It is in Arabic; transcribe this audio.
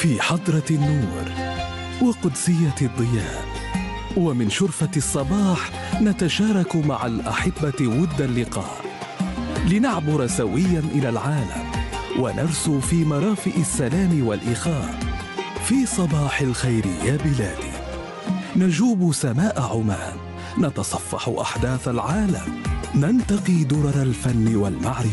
في حضرة النور وقدسية الضياء، ومن شرفة الصباح نتشارك مع الأحبة ود اللقاء، لنعبر سويا إلى العالم ونرسو في مرافئ السلام والإخاء. في صباح الخير يا بلادي نجوب سماء عمان، نتصفح أحداث العالم، ننتقي درر الفن والمعرفة.